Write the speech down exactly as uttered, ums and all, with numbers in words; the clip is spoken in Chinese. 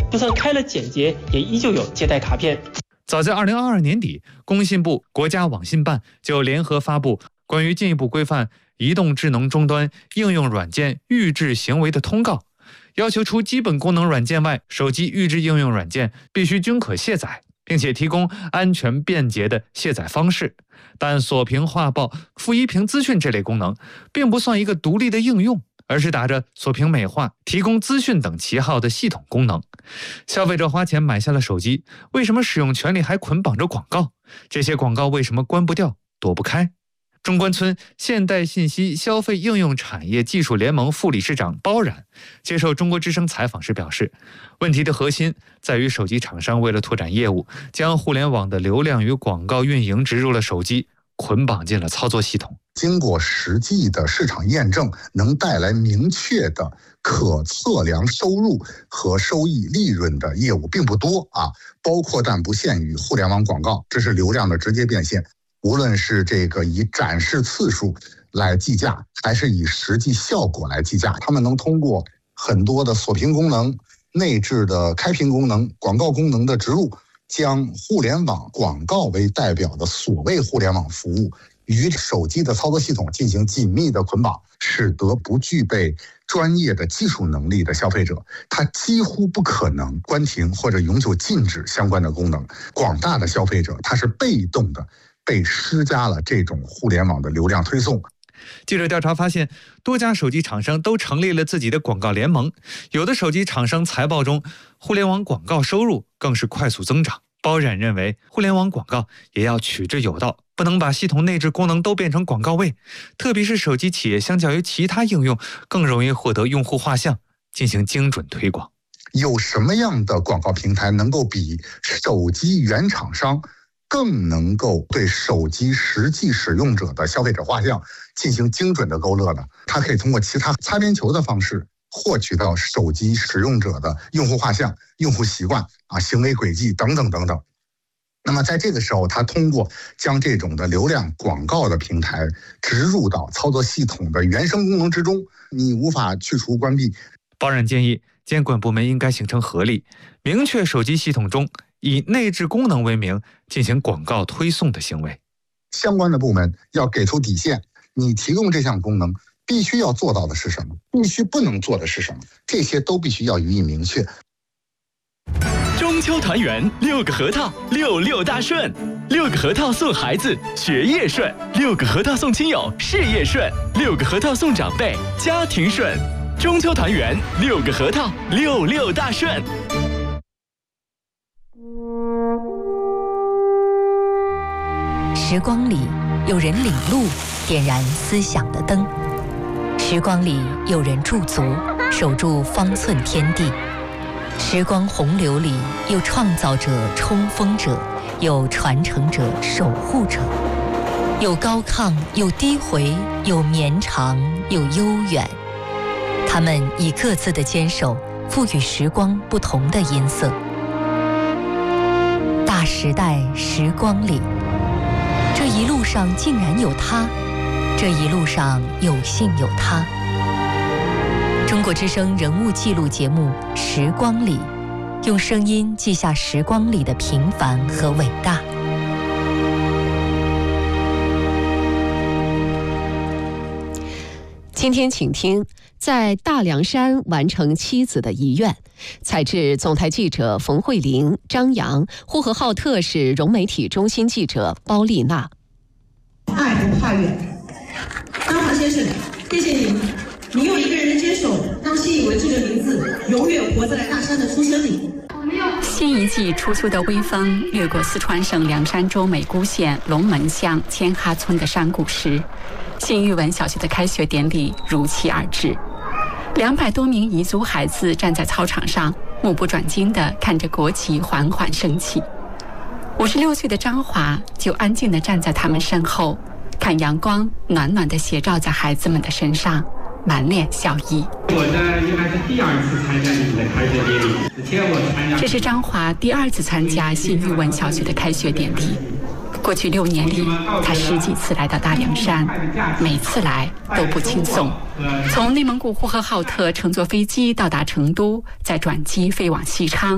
就算开了简洁，也依旧有接待卡片。 早在二零二二年底，工信部、国家网信办就联合发布关于进一步规范移动智能终端应用软件预置行为的通告，要求除基本功能软件外，手机预置应用软件必须均可卸载，并且提供安全便捷的卸载方式。但锁屏画报、负一屏资讯这类功能并不算一个独立的应用，而是打着锁屏美化、提供资讯等旗号的系统功能。消费者花钱买下了手机，为什么使用权利还捆绑着广告？这些广告为什么关不掉、躲不开？中关村现代信息消费应用产业技术联盟副理事长包冉接受中国之声采访时表示，问题的核心在于手机厂商为了拓展业务，将互联网的流量与广告运营植入了手机，捆绑进了操作系统。 经过实际的市场验证，能带来明确的可测量收入和收益利润的业务并不多啊，包括但不限于互联网广告，这是流量的直接变现。无论是这个以展示次数来计价，还是以实际效果来计价，他们能通过很多的锁屏功能、内置的开屏功能、广告功能的植入，将互联网广告为代表的所谓互联网服务与手机的操作系统进行紧密的捆绑，使得不具备专业的技术能力的消费者，他几乎不可能关停或者永久禁止相关的功能。广大的消费者他是被动的被施加了这种互联网的流量推送。 记者调查发现，多家手机厂商都成立了自己的广告联盟，有的手机厂商财报中互联网广告收入更是快速增长。包冉认为，互联网广告也要取之有道，不能把系统内置功能都变成广告位，特别是手机企业相较于其他应用更容易获得用户画像，进行精准推广。 有什么样的广告平台能够比手机原厂商更能够对手机实际使用者的消费者画像进行精准的勾勒呢？它可以通过其他擦边球的方式获取到手机使用者的用户画像、用户习惯啊、行为轨迹等等等等。那么在这个时候，它通过将这种的流量广告的平台植入到操作系统的原生功能之中，你无法去除关闭。 包冉建议，监管部门应该形成合力，明确手机系统中以内置功能为名进行广告推送的行为。 相关的部门要给出底线，你提供这项功能必须要做到的是什么，必须不能做的是什么，这些都必须要予以明确。 中秋团圆，六个核桃，六六大顺。六个核桃送孩子，学业顺；六个核桃送亲友，事业顺；六个核桃送长辈，家庭顺。中秋团圆，六个核桃，六六大顺。 时光里有人领路，点燃思想的灯；时光里有人驻足，守住方寸天地；时光洪流里有创造者、冲锋者，有传承者、守护者，有高亢，有低回，有绵长，有悠远。他们以各自的坚守，赋予时光不同的音色。大时代时光里，这一路上竟然有他，这一路上有幸有他。中国之声人物记录节目《时光里》，用声音记下时光里的平凡和伟大。 今天请听，在大凉山完成妻子的遗愿。采制总台记者冯慧玲、张扬，呼和浩特市融媒体中心记者包丽娜。 爱不怕远。张华先生，谢谢你，你用一个人的坚守，让信以为这个名字永远活在大山的出生里。 新一季初秋的微风掠过四川省凉山州美姑县龙门乡千哈村的山谷时，信玉文小学的开学典礼如期而至。两百多名彝族孩子站在操场上，目不转睛地看着国旗缓缓升起。五十六岁的张华就安静地站在他们身后，看阳光暖暖地斜照在孩子们的身上，满脸笑意。 我的应该是第二次参加你们的开学典礼，之前我参加。 这是张华第二次参加信玉文小学的开学典礼。过去六年里，他十几次来到大凉山，每次来都不轻松。从内蒙古呼和浩特乘坐飞机到达成都，再转机飞往西昌。